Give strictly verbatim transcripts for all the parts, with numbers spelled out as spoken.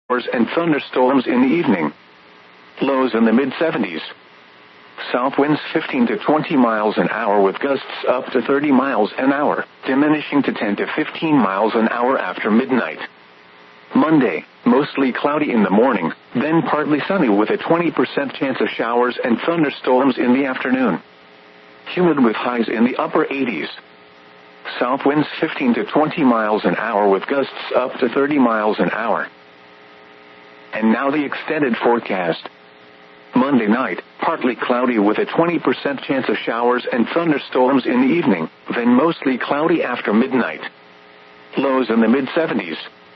and thunderstorms in the evening. Lows in the mid seventies. South winds fifteen to twenty miles an hour with gusts up to thirty miles an hour, diminishing to ten to fifteen miles an hour after midnight. Monday, mostly cloudy in the morning, then partly sunny with a twenty percent chance of showers and thunderstorms in the afternoon. Humid with highs in the upper eighties. South winds fifteen to twenty miles an hour with gusts up to thirty miles an hour. And now the extended forecast. Monday night, partly cloudy with a twenty percent chance of showers and thunderstorms in the evening, then mostly cloudy after midnight. Lows in the mid seventies.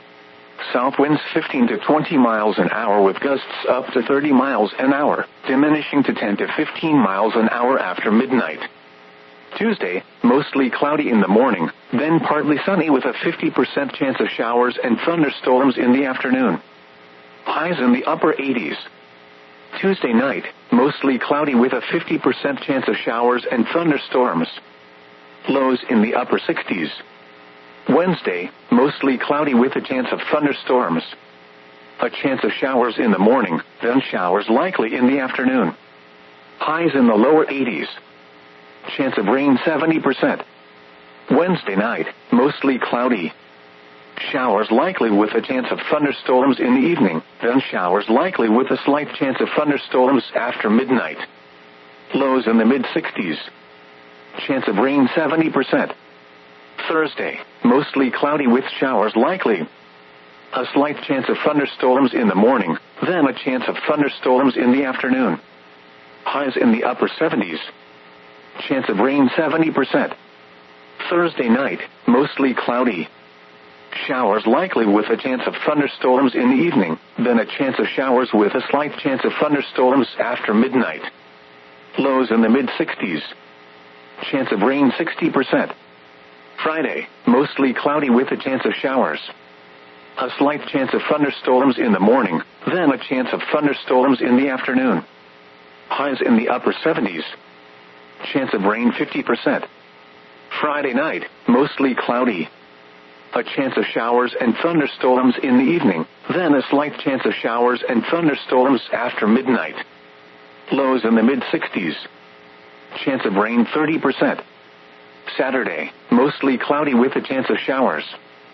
South winds fifteen to twenty miles an hour with gusts up to thirty miles an hour, diminishing to ten to fifteen miles an hour after midnight. Tuesday, mostly cloudy in the morning, then partly sunny with a fifty percent chance of showers and thunderstorms in the afternoon. Highs in the upper eighties. Tuesday night, mostly cloudy with a fifty percent chance of showers and thunderstorms. Lows in the upper sixties. Wednesday, mostly cloudy with a chance of thunderstorms. A chance of showers in the morning, then showers likely in the afternoon. Highs in the lower eighties. Chance of rain seventy percent. Wednesday night, mostly cloudy. Showers likely with a chance of thunderstorms in the evening, then showers likely with a slight chance of thunderstorms after midnight. Lows in the mid sixties. Chance of rain seventy percent. Thursday, mostly cloudy with showers likely. A slight chance of thunderstorms in the morning, then a chance of thunderstorms in the afternoon. Highs in the upper seventies. Chance of rain seventy percent. Thursday night, mostly cloudy. Showers likely with a chance of thunderstorms in the evening, then a chance of showers with a slight chance of thunderstorms after midnight. Lows in the mid sixties. Chance of rain sixty percent. Friday, mostly cloudy with a chance of showers. A slight chance of thunderstorms in the morning, then a chance of thunderstorms in the afternoon. Highs in the upper seventies. Chance of rain fifty percent. Friday night, mostly cloudy. A chance of showers and thunderstorms in the evening, then a slight chance of showers and thunderstorms after midnight. Lows in the mid sixties. Chance of rain thirty percent. Saturday, mostly cloudy with a chance of showers.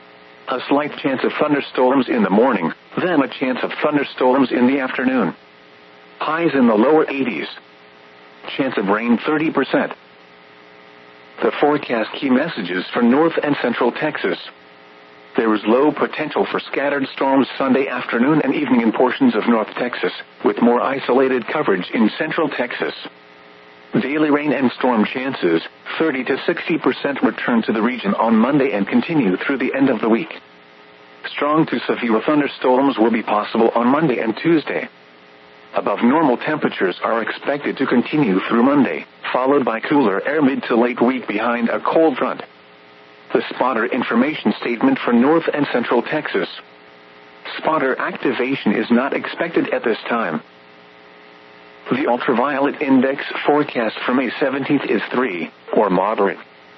A slight chance of thunderstorms in the morning, then a chance of thunderstorms in the afternoon. Highs in the lower eighties. Chance of rain thirty percent. The forecast key messages for North and Central Texas. There is low potential for scattered storms Sunday afternoon and evening in portions of North Texas, with more isolated coverage in Central Texas. Daily rain and storm chances, thirty to sixty percent return to the region on Monday and continue through the end of the week. Strong to severe thunderstorms will be possible on Monday and Tuesday. Above normal temperatures are expected to continue through Monday, followed by cooler air mid to late week behind a cold front. The spotter information statement for North and Central Texas. Spotter activation is not expected at this time. The ultraviolet index forecast for May seventeenth is three, or moderate.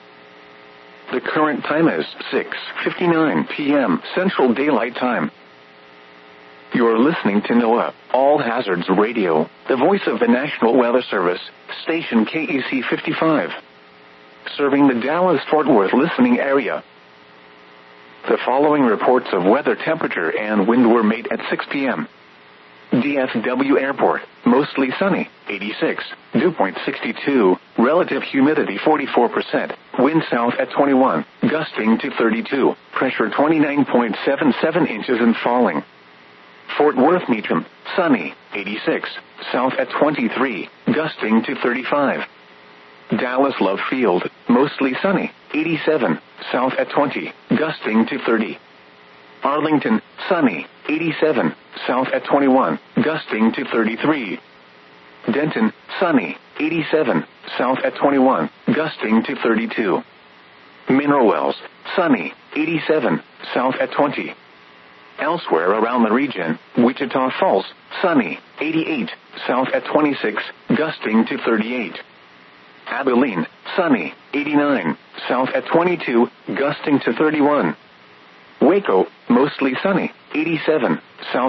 The current time is six fifty-nine p.m. Central Daylight Time. You're listening to NOAA, All Hazards Radio, the voice of the National Weather Service, station K E C fifty-five. Serving the Dallas-Fort Worth listening area. The following reports of weather temperature and wind were made at six p.m. D F W Airport, mostly sunny, eighty-six, dew point sixty-two, relative humidity forty-four percent, wind south at twenty-one, gusting to thirty-two, pressure twenty-nine point seven seven inches and falling. Fort Worth Meacham, sunny, eighty-six, south at twenty-three, gusting to thirty-five. Dallas Love Field, mostly sunny, eighty-seven, south at twenty, gusting to thirty. Arlington, sunny, eighty-seven, south at twenty-one, gusting to thirty-three. Denton, sunny, eighty-seven, south at twenty-one, gusting to thirty-two. Mineral Wells, sunny, eighty-seven, south at twenty. Elsewhere around the region, Wichita Falls, sunny, eighty-eight, south at twenty-six, gusting to thirty-eight. Abilene, sunny, eighty-nine, south at twenty-two, gusting to thirty-one. Waco, mostly sunny, eighty-seven, south